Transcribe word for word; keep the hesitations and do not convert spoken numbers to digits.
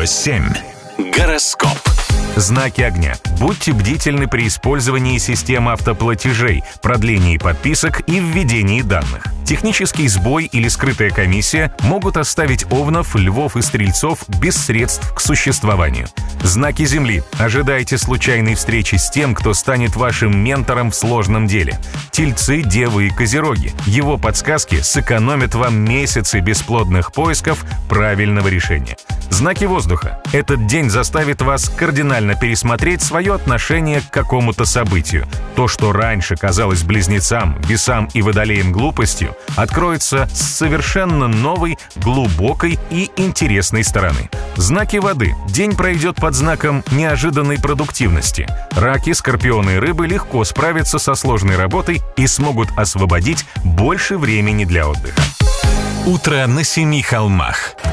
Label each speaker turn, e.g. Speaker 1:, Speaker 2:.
Speaker 1: Радио семь. Гороскоп.
Speaker 2: Знаки огня. Будьте бдительны при использовании системы автоплатежей, продлении подписок и введении данных. Технический сбой или скрытая комиссия могут оставить овнов, львов и стрельцов без средств к существованию. Знаки земли. Ожидайте случайной встречи с тем, кто станет вашим ментором в сложном деле. Тельцы, девы и козероги. Его подсказки сэкономят вам месяцы бесплодных поисков правильного решения. Знаки воздуха. Этот день заставит вас кардинально пересмотреть свое отношение к какому-то событию. То, что раньше казалось близнецам, весам и водолеям глупостью, откроется с совершенно новой, глубокой и интересной стороны. Знаки воды. День пройдет под знаком неожиданной продуктивности. Раки, скорпионы и рыбы легко справятся со сложной работой и смогут освободить больше времени для отдыха.
Speaker 1: Утро на семи холмах.